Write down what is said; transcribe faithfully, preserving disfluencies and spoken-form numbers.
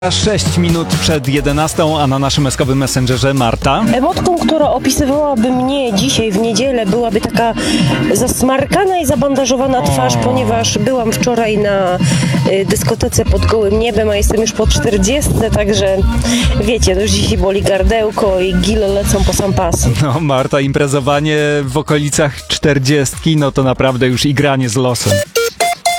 sześć minut przed jedenastą, a na naszym eskowym messengerze Marta. Emotką, która opisywałaby mnie dzisiaj w niedzielę, byłaby taka zasmarkana i zabandażowana twarz, ponieważ byłam wczoraj na y, dyskotece pod gołym niebem, a jestem już po czterdziestce, także wiecie, to już dzisiaj boli gardełko i gile lecą po sam pas. No Marta, imprezowanie w okolicach czterdziestki, no to naprawdę już igranie z losem.